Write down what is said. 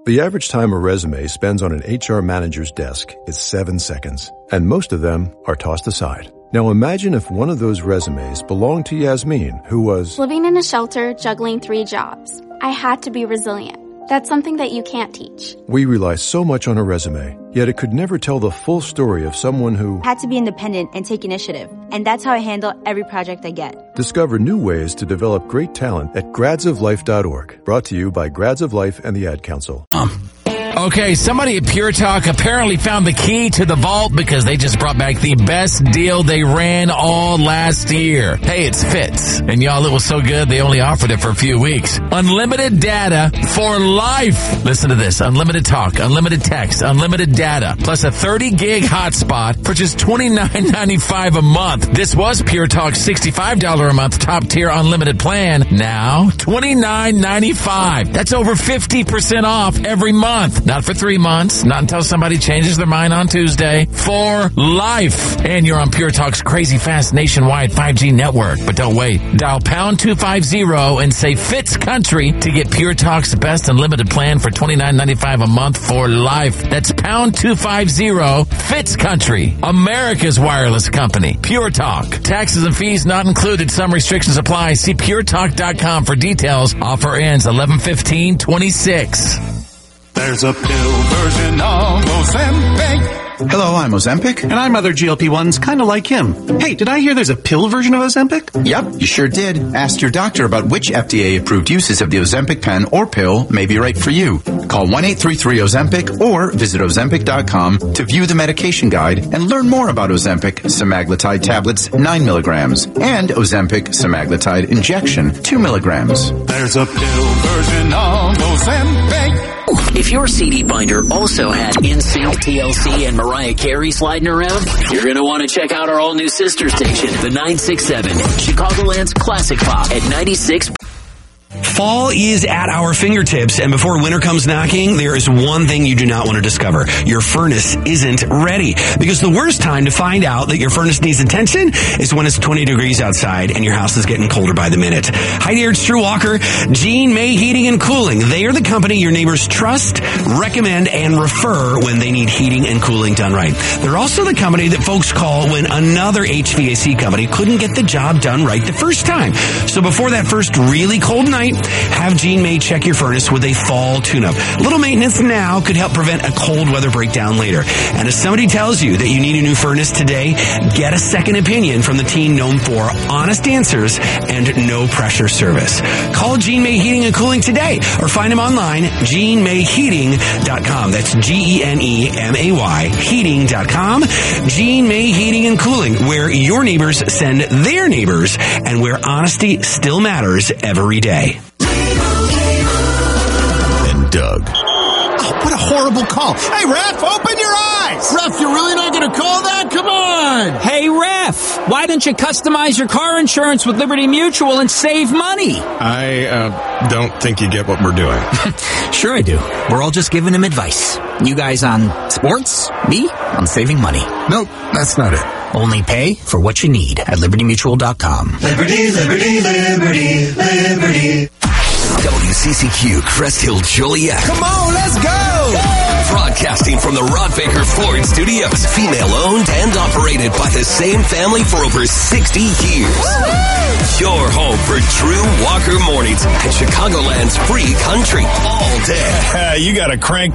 The average time a resume spends on an HR manager's desk is 7 seconds, and most of them are tossed aside. Now imagine if one of those resumes belonged to Yasmin, who was living in a shelter, juggling 3 jobs. I had to be resilient. That's something that you can't teach. We rely so much on a resume, yet it could never tell the full story of someone who had to be independent and take initiative. And that's how I handle every project I get. Discover new ways to develop great talent at gradsoflife.org. Brought to you by Grads of Life and the Ad Council. Okay, somebody at Pure Talk apparently found the key to the vault because they just brought back the best deal they ran all last year. Hey, it's Fitz. And y'all, it was so good, they only offered it for a few weeks. Unlimited data for life. Listen to this. Unlimited talk, unlimited text, unlimited data, plus a 30-gig hotspot for just $29.95 a month. This was Pure Talk's $65 a month top-tier unlimited plan. Now, $29.95. That's over 50% off every month. Not for 3 months, not until somebody changes their mind on Tuesday. For life. And you're on Pure Talk's crazy fast nationwide 5G network. But don't wait. Dial pound 250 and say Fitz Country to get Pure Talk's best unlimited plan for $29.95 a month for life. That's pound 250 Fitz Country. America's wireless company. Pure Talk. Taxes and fees not included. Some restrictions apply. See puretalk.com for details. Offer ends 11/15/26. There's a pill version of Ozempic. Hello, I'm Ozempic. And I'm other GLP-1s kind of like him. Hey, did I hear there's a pill version of Ozempic? Yep, you sure did. Ask your doctor about which FDA-approved uses of the Ozempic pen or pill may be right for you. Call 1-833-OZEMPIC or visit Ozempic.com to view the medication guide and learn more about Ozempic semaglutide tablets 9 milligrams and Ozempic semaglutide injection 2 milligrams. There's a pill version of Ozempic. If your CD binder also had NSYNC, TLC, and Mariah Carey sliding around, you're going to want to check out our all-new sister station, the 967, Chicagoland's classic pop at 96. Fall is at our fingertips, and before winter comes knocking, there is one thing you do not want to discover. Your furnace isn't ready. Because the worst time to find out that your furnace needs attention is when it's 20 degrees outside and your house is getting colder by the minute. Hi there, it's Drew Walker, Gene May Heating and Cooling. They are the company your neighbors trust, recommend, and refer when they need heating and cooling done right. They're also the company that folks call when another HVAC company couldn't get the job done right the first time. So before that first really cold night, have Gene May check your furnace with a fall tune-up. A little maintenance now could help prevent a cold weather breakdown later. And if somebody tells you that you need a new furnace today, get a second opinion from the team known for honest answers and no pressure service. Call Gene May Heating and Cooling today or find them online, GeneMayHeating.com. That's GeneMay Heating.com. Gene May Heating and Cooling, where your neighbors send their neighbors and where honesty still matters every day. And Doug. Oh, what a horrible call. Hey, Ref, open your eyes. Ref, you're really not going to call that? Come on. Hey, Ref, why don't you customize your car insurance with Liberty Mutual and save money? I don't think you get what we're doing. Sure I do. We're all just giving him advice. You guys on sports, me on saving money. Nope, that's not it. Only pay for what you need at libertymutual.com. Liberty, liberty, liberty, liberty. WCCQ, Crest Hill, Joliet. Come on, let's go! Broadcasting from the Rod Baker Ford Studios. Female-owned and operated by the same family for over 60 years. Woo-hoo! Your home for Drew Walker mornings and Chicagoland's free country all day. You gotta crank